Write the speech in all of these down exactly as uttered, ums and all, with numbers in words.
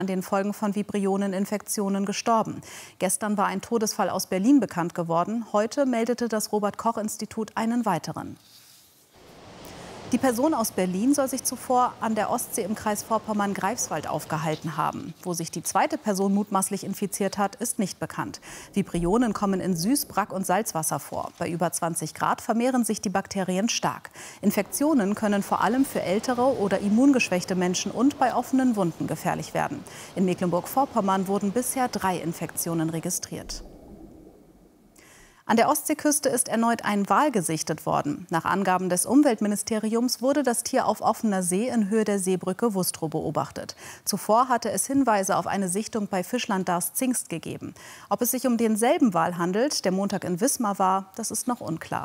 an den Folgen von Vibrioneninfektionen gestorben. Gestern war ein Todesfall aus Berlin bekannt geworden. Heute meldete das Robert-Koch-Institut einen weiteren. Die Person aus Berlin soll sich zuvor an der Ostsee im Kreis Vorpommern-Greifswald aufgehalten haben. Wo sich die zweite Person mutmaßlich infiziert hat, ist nicht bekannt. Vibrionen kommen in Süß-, Brack- und Salzwasser vor. Bei über zwanzig Grad vermehren sich die Bakterien stark. Infektionen können vor allem für ältere oder immungeschwächte Menschen und bei offenen Wunden gefährlich werden. In Mecklenburg-Vorpommern wurden bisher drei Infektionen registriert. An der Ostseeküste ist erneut ein Wal gesichtet worden. Nach Angaben des Umweltministeriums wurde das Tier auf offener See in Höhe der Seebrücke Wustrow beobachtet. Zuvor hatte es Hinweise auf eine Sichtung bei Fischland Darß-Zingst gegeben. Ob es sich um denselben Wal handelt, der Montag in Wismar war, das ist noch unklar.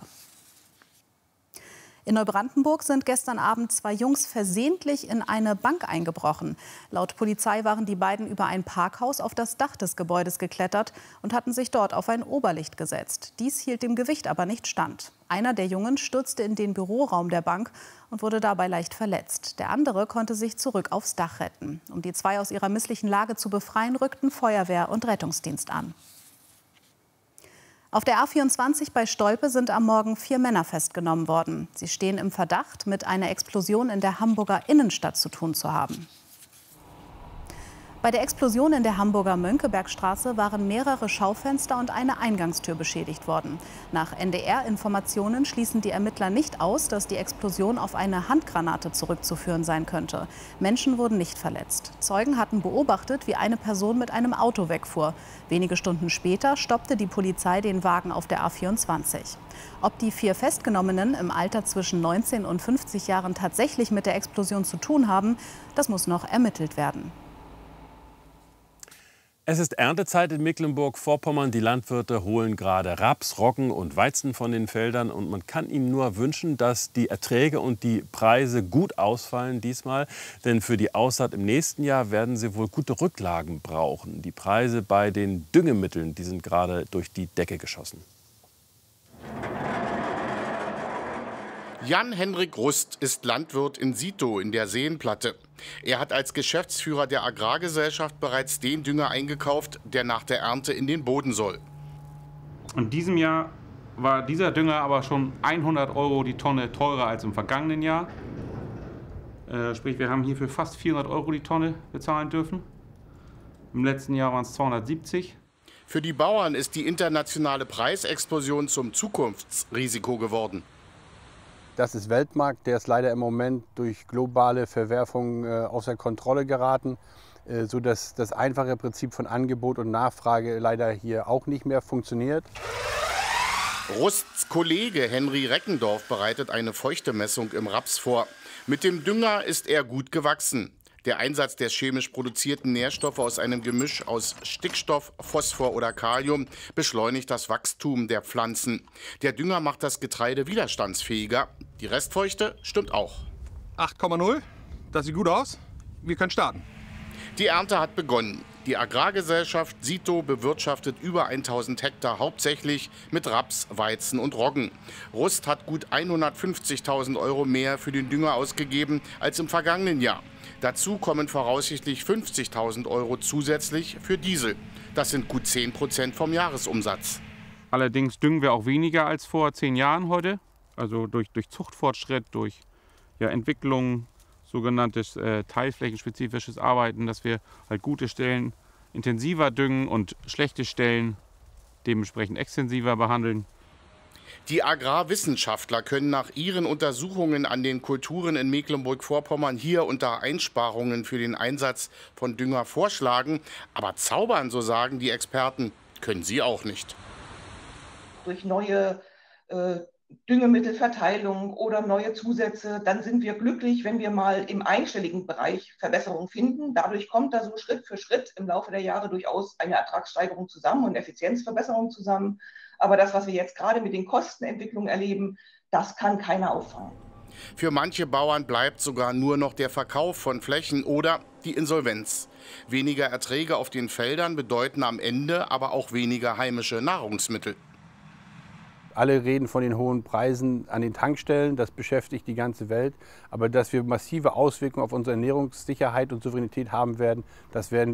In Neubrandenburg sind gestern Abend zwei Jungs versehentlich in eine Bank eingebrochen. Laut Polizei waren die beiden über ein Parkhaus auf das Dach des Gebäudes geklettert und hatten sich dort auf ein Oberlicht gesetzt. Dies hielt dem Gewicht aber nicht stand. Einer der Jungen stürzte in den Büroraum der Bank und wurde dabei leicht verletzt. Der andere konnte sich zurück aufs Dach retten. Um die zwei aus ihrer misslichen Lage zu befreien, rückten Feuerwehr und Rettungsdienst an. Auf der A vierundzwanzig bei Stolpe sind am Morgen vier Männer festgenommen worden. Sie stehen im Verdacht, mit einer Explosion in der Hamburger Innenstadt zu tun zu haben. Bei der Explosion in der Hamburger Mönckebergstraße waren mehrere Schaufenster und eine Eingangstür beschädigt worden. Nach N D R-Informationen schließen die Ermittler nicht aus, dass die Explosion auf eine Handgranate zurückzuführen sein könnte. Menschen wurden nicht verletzt. Zeugen hatten beobachtet, wie eine Person mit einem Auto wegfuhr. Wenige Stunden später stoppte die Polizei den Wagen auf der A vierundzwanzig. Ob die vier Festgenommenen im Alter zwischen neunzehn und fünfzig Jahren tatsächlich mit der Explosion zu tun haben, das muss noch ermittelt werden. Es ist Erntezeit in Mecklenburg-Vorpommern. Die Landwirte holen gerade Raps, Roggen und Weizen von den Feldern. Und man kann ihnen nur wünschen, dass die Erträge und die Preise gut ausfallen diesmal. Denn für die Aussaat im nächsten Jahr werden sie wohl gute Rücklagen brauchen. Die Preise bei den Düngemitteln, die sind gerade durch die Decke geschossen. Jan-Henrik Rust ist Landwirt in Sitow in der Seenplatte. Er hat als Geschäftsführer der Agrargesellschaft bereits den Dünger eingekauft, der nach der Ernte in den Boden soll. In diesem Jahr war dieser Dünger aber schon hundert Euro die Tonne teurer als im vergangenen Jahr. Äh, sprich, wir haben hier für fast vierhundert Euro die Tonne bezahlen dürfen. Im letzten Jahr waren es zweihundertsiebzig. Für die Bauern ist die internationale Preisexplosion zum Zukunftsrisiko geworden. Das ist Weltmarkt, der ist leider im Moment durch globale Verwerfungen äh, außer Kontrolle geraten, äh, sodass das einfache Prinzip von Angebot und Nachfrage leider hier auch nicht mehr funktioniert. Rusts Kollege Henry Reckendorf bereitet eine Feuchtemessung im Raps vor. Mit dem Dünger ist er gut gewachsen. Der Einsatz der chemisch produzierten Nährstoffe aus einem Gemisch aus Stickstoff, Phosphor oder Kalium beschleunigt das Wachstum der Pflanzen. Der Dünger macht das Getreide widerstandsfähiger. Die Restfeuchte stimmt auch. acht Komma null, das sieht gut aus. Wir können starten. Die Ernte hat begonnen. Die Agrargesellschaft Sitow bewirtschaftet über tausend Hektar, hauptsächlich mit Raps, Weizen und Roggen. Rust hat gut hundertfünfzigtausend Euro mehr für den Dünger ausgegeben als im vergangenen Jahr. Dazu kommen voraussichtlich fünfzigtausend Euro zusätzlich für Diesel. Das sind gut zehn Prozent vom Jahresumsatz. Allerdings düngen wir auch weniger als vor zehn Jahren heute. Also durch, durch Zuchtfortschritt, durch ja, Entwicklung, sogenanntes äh, teilflächenspezifisches Arbeiten, dass wir halt gute Stellen intensiver düngen und schlechte Stellen dementsprechend extensiver behandeln. Die Agrarwissenschaftler können nach ihren Untersuchungen an den Kulturen in Mecklenburg-Vorpommern hier und da Einsparungen für den Einsatz von Dünger vorschlagen. Aber zaubern, so sagen die Experten, können sie auch nicht. Durch neue äh, Düngemittelverteilung oder neue Zusätze, dann sind wir glücklich, wenn wir mal im einstelligen Bereich Verbesserungen finden. Dadurch kommt da so Schritt für Schritt im Laufe der Jahre durchaus eine Ertragssteigerung zusammen und Effizienzverbesserung zusammen. Aber das, was wir jetzt gerade mit den Kostenentwicklungen erleben, das kann keiner auffangen. Für manche Bauern bleibt sogar nur noch der Verkauf von Flächen oder die Insolvenz. Weniger Erträge auf den Feldern bedeuten am Ende aber auch weniger heimische Nahrungsmittel. Alle reden von den hohen Preisen an den Tankstellen, das beschäftigt die ganze Welt. Aber dass wir massive Auswirkungen auf unsere Ernährungssicherheit und Souveränität haben werden, das werden